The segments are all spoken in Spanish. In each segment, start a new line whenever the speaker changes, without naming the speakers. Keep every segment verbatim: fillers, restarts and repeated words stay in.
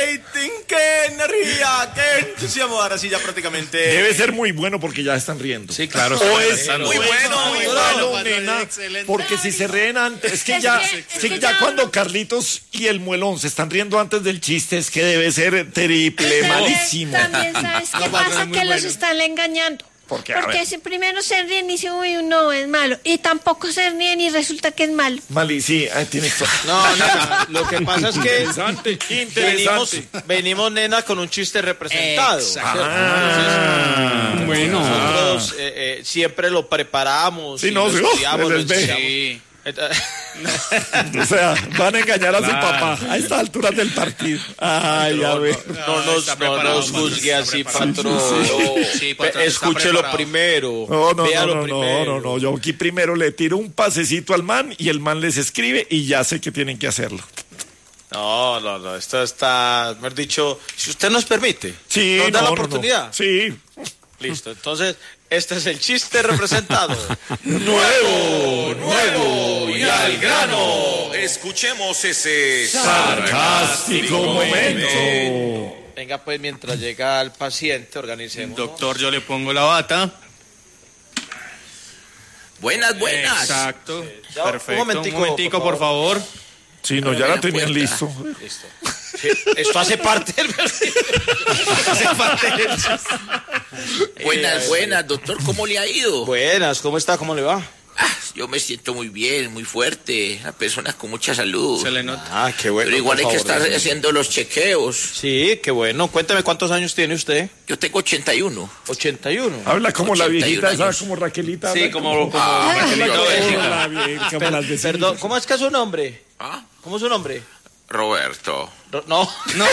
rating, qué energía, qué entusiasmo. Ahora sí ya prácticamente...
Debe ser muy bueno porque ya están riendo.
Sí, claro.
O es
muy bueno, muy bueno,
nena, porque si se ríen antes, es que
Es
ya,
que- es
sí,
que
ya
ya-
cuando Carlitos y el muelón se están riendo antes del chiste, es que debe ser triple, malísimo.
También sabes qué
No, patrón,
pasa,
es muy
que los
bueno.
están engañando.
¿Por qué? A
Porque
ver.
si primero se ríen y dicen, uy, no, es malo. Y tampoco se ríen y resulta que es malo.
Mali, sí, ahí tienes todo.
No, nena, lo que pasa es que
Interesante,
venimos,
interesante.
venimos, nena, con un chiste representado.
Exacto.
¿cierto?
Ah,
Entonces,
bueno.
nosotros eh, eh, siempre lo preparamos.
Sí,
y
no,
lo
sí,
estudiamos,
se
lo
les ve.
estudiamos.
Sí.
O sea, van a engañar a su
Claro.
papá a estas alturas del partido. Ay, a ver.
No nos,
está
no
preparado,
nos
patrón,
juzgue
está
así,
preparado.
patrón.
Sí, sí, patrón, está
Escúchelo
preparado.
primero.
No, no, no,
véalo
no, no,
primero.
no, no, yo aquí primero le tiro un pasecito al man y el man les escribe y ya sé que tienen que hacerlo.
No, no, no, esto está, mejor dicho, si usted nos permite,
Sí,
nos da
no,
la
no, no.
oportunidad.
Sí.
Listo, entonces, este es el chiste representado.
Nuevo,
nuevo y al grano.
Escuchemos ese
sarcástico momento.
Venga, pues, mientras llega el paciente, organicemos.
Doctor, yo le pongo la bata.
Buenas, buenas.
Exacto.
Ya,
Perfecto.
un momentico,
Un momentico,
por
por favor.
Sí, no, ya
Abre
la
la
tenían
puerta.
listo.
Listo. Sí, esto hace parte del hace parte del
Buenas, buenas, doctor, ¿cómo le ha ido?
Buenas, ¿cómo está? ¿Cómo le va?
Ah, yo me siento muy bien, muy fuerte, una persona con mucha salud.
Se le nota.
Ah, qué bueno.
Pero igual hay
por
que
favor,
estar
déjeme.
haciendo los chequeos.
Sí, qué bueno. Cuéntame cuántos años tiene usted.
Yo tengo ochenta y uno.
ochenta y uno.
Habla como la
ochenta y uno
viejita, esa
años.
como Raquelita.
Sí,
habla
como, como
Ah,
Raquelito
como
Bélgica.
la vie- como
Per-
las vecinas.
Perdón, ¿cómo es que es su nombre?
¿Ah?
¿Cómo es su nombre?
Roberto.
Ro- No.
No.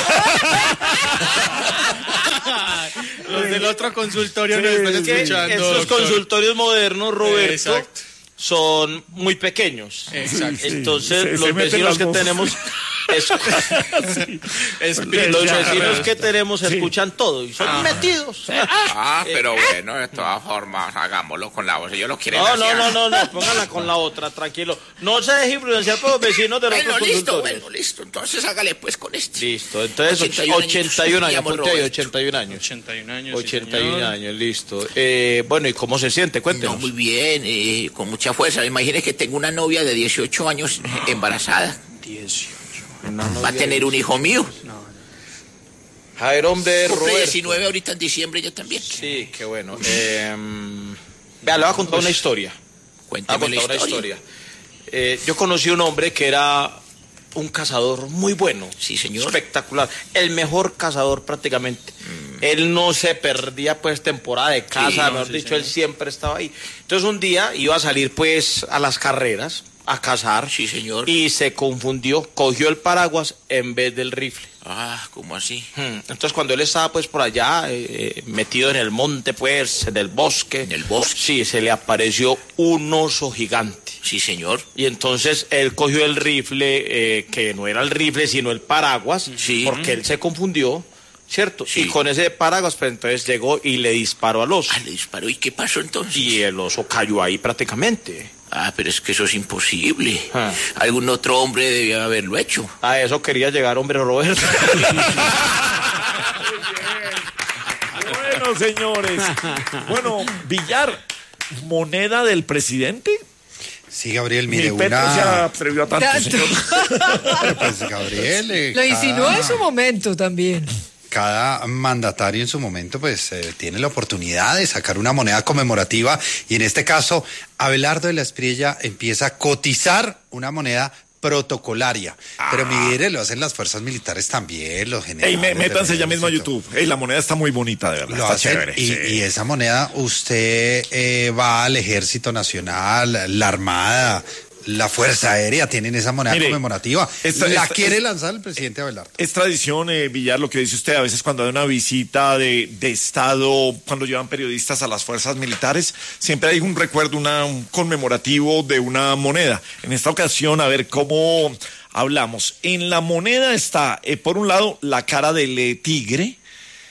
Los del otro consultorio
Sí,
no están
es que
escuchando.
Estos
doctor.
consultorios modernos, Roberto,
Exacto.
son muy pequeños.
Exacto.
Sí,
Entonces,
se- se
los
meten
vecinos
las
que
voces.
tenemos... eso-
Espíritu
los
Ya,
vecinos
ya.
que tenemos
Sí.
escuchan todo y son metidos.
Ah, pero bueno, de todas formas, hagámoslo con la voz. Yo lo quiero
No, no, no, no, no, póngala con la otra, tranquilo. No se deje influenciar por los vecinos de los
Bueno,
otros
listo,
consultorios.
bueno, listo. Entonces hágale pues con este.
Listo, entonces
ochenta y uno
ochenta y uno años,
años,
apunte ahí,
Roberto.
ochenta y uno años.
ochenta y uno años. sí,
ochenta y uno
señor.
años, listo. Eh, bueno, ¿y cómo se siente?
No,
Cuéntenos.
muy bien, eh, con mucha fuerza. Imagine que tengo una novia de dieciocho años embarazada. Va a tener un hijo mío.
A ver, hombre,
Cumple
Roberto.
diecinueve ahorita en diciembre, yo también.
Sí, qué bueno. Eh, vea, le voy a contar una historia. Le voy a
Cuéntame la
contar una
historia.
historia. Eh, yo conocí un hombre que era un cazador muy bueno.
Sí, señor.
Espectacular. El mejor cazador prácticamente. Él no se perdía pues temporada de caza,
Sí, no,
mejor
sí,
dicho,
señor.
él siempre estaba ahí. Entonces un día iba a salir pues a las carreras, a cazar.
Sí, señor.
Y se confundió, cogió el paraguas en vez del rifle.
Ah, ¿cómo así?
Hmm, Entonces cuando él estaba pues por allá, eh, metido en el monte pues, en el bosque.
En el bosque.
Sí, se le apareció un oso gigante.
Sí, señor.
Y entonces él cogió el rifle, eh, que no era el rifle, sino el paraguas,
Sí.
porque él se confundió, ¿cierto?
Sí.
Y con ese paraguas, pues entonces llegó y le disparó al oso.
Ah, le disparó. ¿Y qué pasó entonces?
Y el oso cayó ahí prácticamente.
Ah, pero es que eso es imposible.
Ah.
Algún otro hombre debió haberlo hecho.
A eso quería llegar, hombre, Roberto.
Bueno, señores. Bueno, Villar, moneda del presidente.
Sí, Gabriel,
Mi
mire,
Petro se
una...
atrevió a tanto,
Tanto.
señor.
Pues, Gabriel, eh,
Lo insinuó
cada-
en su momento también.
Cada mandatario en su momento pues eh, tiene la oportunidad de sacar una moneda conmemorativa y en este caso Abelardo de la Espriella empieza a cotizar una moneda protocolaria. Pero mire, lo hacen las fuerzas militares también, los generales.
Ey, me-
del
métanse ya mismo a
ejército.
YouTube. Ey, la moneda está muy bonita, de verdad.
Lo
está
hacen
chévere.
y,
sí.
y esa moneda usted eh, va al Ejército Nacional, la Armada, la Fuerza Aérea, tienen esa moneda
Mire,
conmemorativa.
esta-
la
esta-
quiere
es-
lanzar el presidente Abelardo.
Es tradición, eh, Villar, lo que dice usted, a veces cuando hay una visita de, de Estado, cuando llevan periodistas a las fuerzas militares, siempre hay un recuerdo, una, un conmemorativo de una moneda. En esta ocasión, a ver cómo hablamos. En la moneda está, eh, por un lado, la cara del eh, tigre,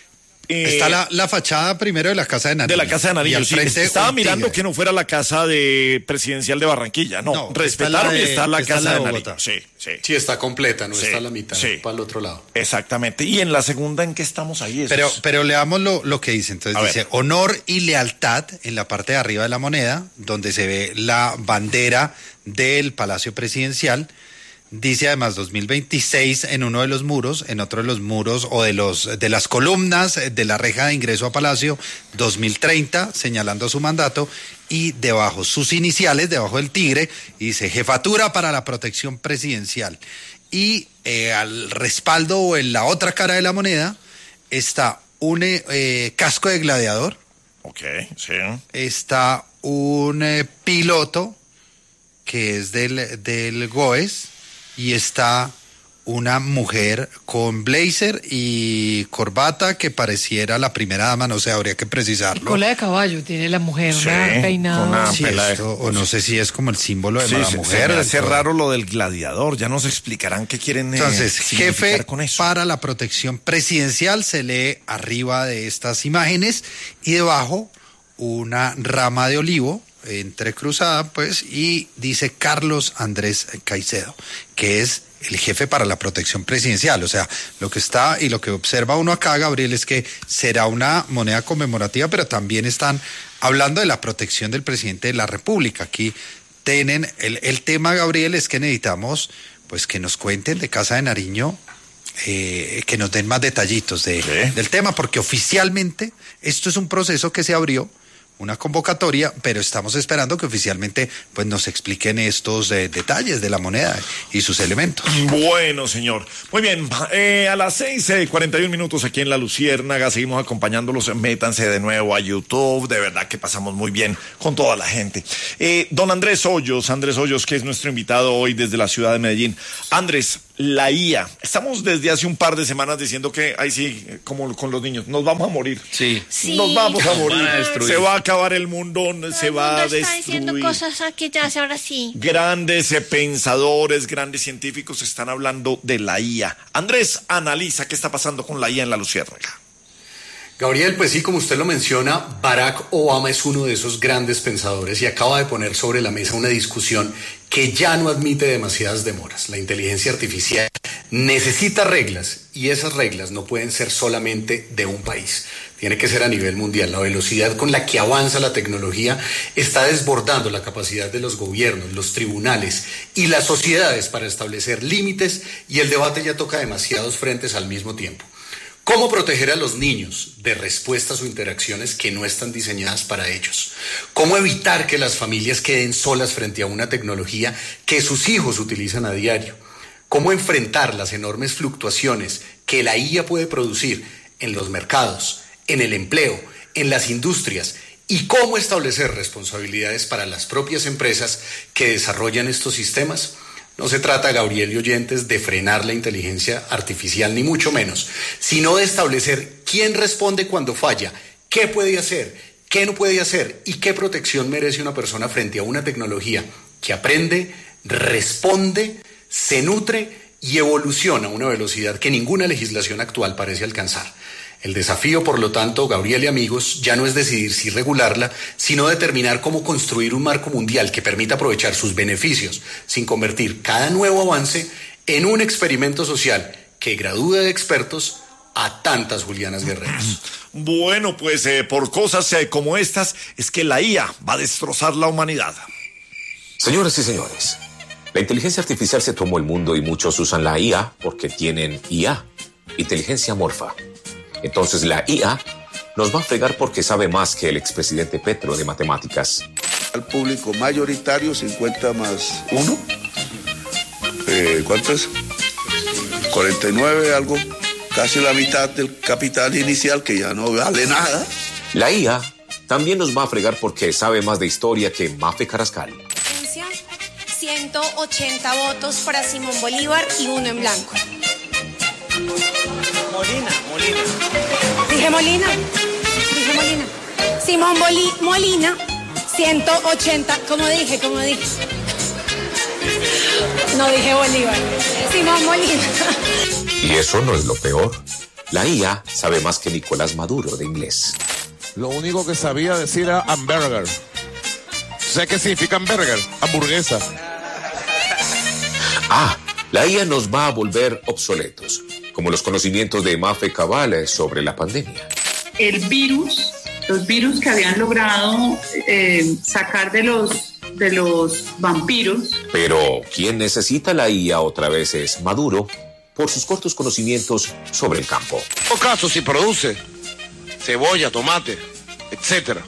Eh,
Está la, la fachada primero de la Casa de Nariño.
De la Casa de Nariño,
Y al
sí.
frente
Estaba
un
mirando
tigre.
que no fuera la casa de presidencial de Barranquilla. No,
No,
respetaron y
está
está
la
la
de- está
Casa
la
de
de
Nariño.
Bogotá.
Sí, sí.
Sí, está completa, no
Sí,
está a la mitad,
sí.
para el otro lado.
Exactamente. ¿Y en la segunda en qué estamos ahí? Eso
Pero,
es-
pero leamos lo, lo que dice. Entonces
A
dice,
ver.
honor y lealtad en la parte de arriba de la moneda, donde se ve la bandera del Palacio Presidencial. Dice además dos mil veintiséis en uno de los muros, en otro de los muros o de los de las columnas de la reja de ingreso a Palacio, dos mil treinta, señalando su mandato, y debajo sus iniciales, debajo del tigre, dice Jefatura para la Protección Presidencial. Y eh, al respaldo o en la otra cara de la moneda está un eh, eh, casco de gladiador,
Ok, sí.
está un eh, piloto que es del, del GOES y está una mujer con blazer y corbata que pareciera la primera dama, no sé, habría que precisarlo.
Cola de caballo tiene la mujer,
Sí,
una peinado.
con una-
Sí,
pela de-
esto, o no sé si es como el símbolo de
Sí,
la
se-
mujer.
se me hace
dentro-
raro lo del gladiador. Ya nos explicarán qué quieren eh,
Entonces,
significar
jefe
con eso.
para la protección presidencial se lee arriba de estas imágenes y debajo una rama de olivo entrecruzada, pues, y dice Carlos Andrés Caicedo, que es el jefe para la protección presidencial. O sea, lo que está y lo que observa uno acá, Gabriel, es que será una moneda conmemorativa, pero también están hablando de la protección del presidente de la República. Aquí tienen el, el tema, Gabriel, es que necesitamos pues que nos cuenten de Casa de Nariño, eh, que nos den más detallitos de,
Sí.
del tema, porque oficialmente esto es un proceso que se abrió, una convocatoria, pero estamos esperando que oficialmente pues nos expliquen estos eh, detalles de la moneda y sus elementos.
Bueno, señor. Muy bien, eh, a las seis eh, cuarenta y un minutos aquí en La Luciérnaga, seguimos acompañándolos. Métanse de nuevo a YouTube, de verdad que pasamos muy bien con toda la gente. Eh, don Andrés Hoyos, Andrés Hoyos, que es nuestro invitado hoy desde la ciudad de Medellín. Andrés, la I A. Estamos desde hace un par de semanas diciendo que, ahí sí, como con los niños, nos vamos a morir.
Sí.
Sí.
Nos vamos a morir.
Van a destruir.
Se va a acabar el mundo,
Todo
se
el
va a
mundo está diciendo
destruir.
cosas aquí ya, ahora sí.
Grandes eh, pensadores, grandes científicos están hablando de la I A. Andrés, analiza qué está pasando con la I A en La Luciérnaga.
Gabriel, pues sí, como usted lo menciona, Barack Obama es uno de esos grandes pensadores y acaba de poner sobre la mesa una discusión que ya no admite demasiadas demoras. La inteligencia artificial necesita reglas y esas reglas no pueden ser solamente de un país. Tiene que ser a nivel mundial. La velocidad con la que avanza la tecnología está desbordando la capacidad de los gobiernos, los tribunales y las sociedades para establecer límites, y el debate ya toca demasiados frentes al mismo tiempo. ¿Cómo proteger a los niños de respuestas o interacciones que no están diseñadas para ellos? ¿Cómo evitar que las familias queden solas frente a una tecnología que sus hijos utilizan a diario? ¿Cómo enfrentar las enormes fluctuaciones que la I A puede producir en los mercados, en el empleo, en las industrias? ¿Y cómo establecer responsabilidades para las propias empresas que desarrollan estos sistemas? No se trata, Gabriel y oyentes, de frenar la inteligencia artificial, ni mucho menos, sino de establecer quién responde cuando falla, qué puede hacer, qué no puede hacer y qué protección merece una persona frente a una tecnología que aprende, responde, se nutre y evoluciona a una velocidad que ninguna legislación actual parece alcanzar. El desafío, por lo tanto, Gabriel y amigos, ya no es decidir si regularla, sino determinar cómo construir un marco mundial que permita aprovechar sus beneficios sin convertir cada nuevo avance en un experimento social que gradúe de expertos a tantas Julianas Guerreros.
Bueno, pues eh, por cosas eh, como estas es que la I A va a destrozar la humanidad.
Señoras y señores, la inteligencia artificial se tomó el mundo y muchos usan la I A porque tienen I A, inteligencia amorfa. Entonces la I A nos va a fregar porque sabe más que el expresidente Petro de matemáticas.
Al público mayoritario, cincuenta más uno. Eh, ¿Cuánto es? cuarenta y nueve, algo, casi la mitad del capital inicial, que ya no vale nada.
La I A también nos va a fregar porque sabe más de historia que Mafe Carrascal.
ciento ochenta votos para Simón Bolívar y uno en blanco.
Molina, Molina.
Dije Molina, dije Molina. Simón Boli Molina, ciento ochenta, como dije, como dije. No dije Bolívar, Simón Molina.
Y eso no es lo peor. La I A sabe más que Nicolás Maduro de inglés.
Lo único que sabía decir era hamburger. ¿Sé qué significa hamburger? Hamburguesa.
Ah, la I A nos va a volver obsoletos, como los conocimientos de Mafe Cabal sobre la pandemia.
El virus, los virus que habían logrado eh, sacar de los, de los vampiros.
Pero quien necesita la I A otra vez es Maduro, por sus cortos conocimientos sobre el campo.
En todo caso, si produce cebolla, tomate, etcétera,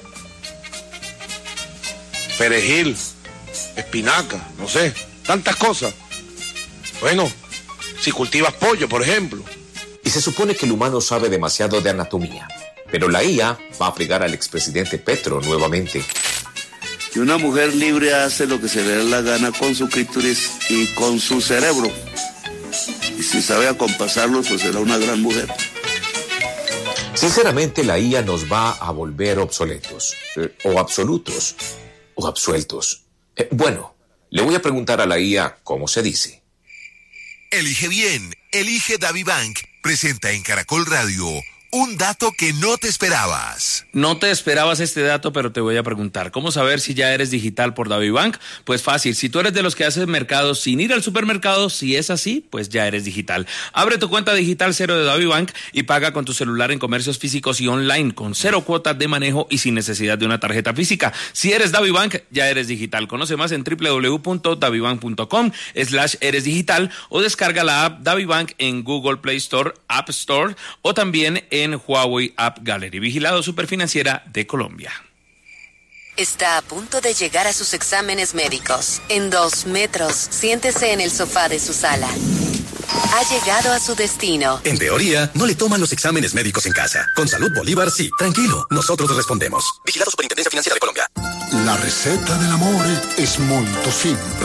perejil, espinaca, no sé, tantas cosas. Bueno, si cultivas pollo, por ejemplo.
Y se supone que el humano sabe demasiado de anatomía, pero la I A va a fregar al expresidente Petro nuevamente.
Y una mujer libre hace lo que se le dé la gana con su clítoris y con su cerebro. Y si sabe acompasarlo, pues será una gran mujer.
Sinceramente, la I A nos va a volver obsoletos, eh, o absolutos, o absueltos. Eh, bueno, le voy a preguntar a la I A cómo se dice.
Elige bien, elige DaviBank. Presenta en Caracol Radio un dato que no te esperabas.
No te esperabas este dato, pero te voy a preguntar, ¿cómo saber si ya eres digital por DaviBank? Pues fácil, si tú eres de los que haces mercados sin ir al supermercado, si es así, pues ya eres digital. Abre tu cuenta digital cero de DaviBank y paga con tu celular en comercios físicos y online, con cero cuotas de manejo y sin necesidad de una tarjeta física. Si eres DaviBank, ya eres digital. Conoce más en doble u doble u doble u punto davibank punto com slash eres digital o descarga la app DaviBank en Google Play Store, App Store o también en en Huawei App Gallery, vigilado Superfinanciera de Colombia.
Está a punto de llegar a sus exámenes médicos. En dos metros, siéntese en el sofá de su sala. Ha llegado a su destino.
En teoría, no le toman los exámenes médicos en casa. Con Salud Bolívar, sí. Tranquilo, nosotros respondemos. Vigilado Superintendencia Financiera de Colombia.
La receta del amor es muy simple.